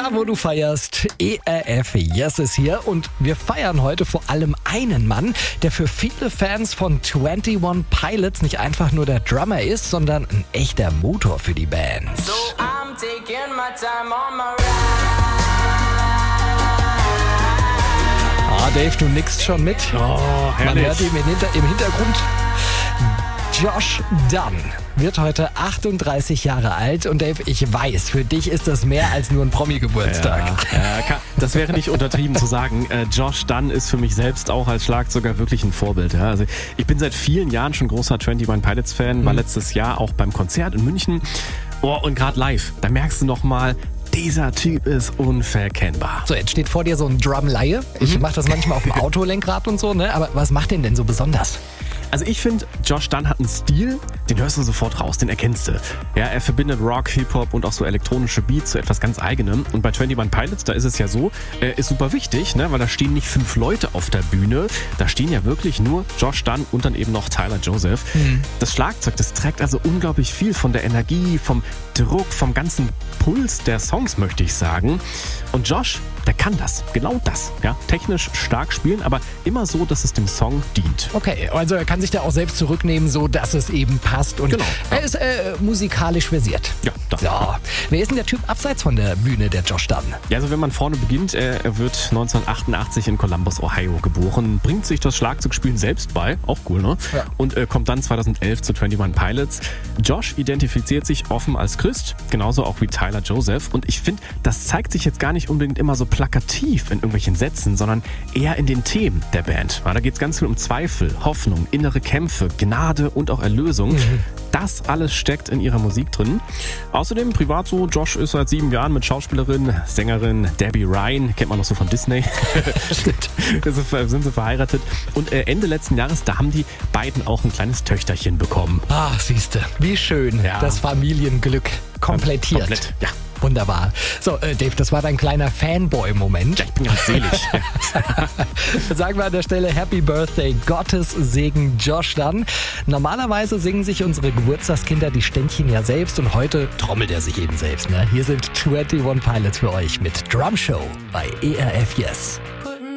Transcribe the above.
Da, wo du feierst, ERF Yes ist hier und wir feiern heute vor allem einen Mann, der für viele Fans von 21 Pilots nicht einfach nur der Drummer ist, sondern ein echter Motor für die Band. So I'm taking my time on my Ah, Dave, du nickst schon mit. Oh, Man herrlich. hört ihn im Hintergrund. Josh Dun wird heute 38 Jahre alt und Dave, ich weiß, für dich ist das mehr als nur ein Promi-Geburtstag. Das wäre nicht untertrieben zu sagen. Josh Dun ist für mich selbst auch als Schlagzeuger wirklich ein Vorbild. Ja. Also ich bin seit vielen Jahren schon großer 21 Pilots Fan, war letztes Jahr auch beim Konzert in München. Oh, und gerade live, da merkst du nochmal, dieser Typ ist unverkennbar. So, jetzt steht vor dir so ein Drum-Laie. Ich mache das manchmal auf dem Autolenkrad und so, ne? Aber was macht den denn so besonders? Also ich finde, Josh Dun hat einen Stil, den hörst du sofort raus, den erkennst du. Ja, er verbindet Rock, Hip-Hop und auch so elektronische Beats zu etwas ganz Eigenem. Und bei 21 Pilots, da ist es ja so, ist super wichtig, ne, weil da stehen nicht 5 Leute auf der Bühne, da stehen ja wirklich nur Josh Dun und dann eben noch Tyler Joseph. Das Schlagzeug, das trägt also unglaublich viel von der Energie, vom Druck, vom ganzen Puls der Songs, möchte ich sagen. Und Josh, der kann das, genau das. Ja, technisch stark spielen, aber immer so, dass es dem Song dient. Okay, also er kann sich da auch selbst zurücknehmen, so dass es eben passt. Und Genau, ja. er ist musikalisch versiert. Ja, das. Ja. Wer ist denn der Typ abseits von der Bühne, der Josh Dun? Ja, also wenn man vorne beginnt, er wird 1988 in Columbus, Ohio geboren, bringt sich das Schlagzeugspielen selbst bei, auch cool, ne? Ja. Und kommt dann 2011 zu 21 Pilots. Josh identifiziert sich offen als Christ, genauso auch wie Tyler Joseph. Und ich finde, das zeigt sich jetzt gar nicht unbedingt immer so plakativ in irgendwelchen Sätzen, sondern eher in den Themen der Band. Ja, da geht es ganz viel um Zweifel, Hoffnung, innere Kämpfe, Gnade und auch Erlösung. Das alles steckt in ihrer Musik drin. Außerdem privat so, Josh ist seit 7 Jahren mit Schauspielerin, Sängerin Debbie Ryan, kennt man noch so von Disney. Stimmt. Sind sie verheiratet. Und Ende letzten Jahres, da haben die beiden auch ein kleines Töchterchen bekommen. Ah, siehste, wie schön. Ja. Das Familienglück komplettiert. Komplett, ja. Wunderbar. So, Dave, das war dein kleiner Fanboy-Moment. Ja, ich bin ganz selig. Sagen wir an der Stelle Happy Birthday, Gottes Segen, Josh Dun. Normalerweise singen sich unsere Geburtstagskinder die Ständchen ja selbst und heute trommelt er sich eben selbst. Ne? Hier sind 21 Pilots für euch mit Drum Show bei ERF Yes.